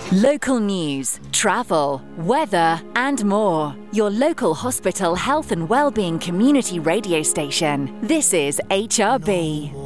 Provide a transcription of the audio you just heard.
Local news, travel, weather, and more. Your local hospital health and wellbeing community radio station. This is HRB.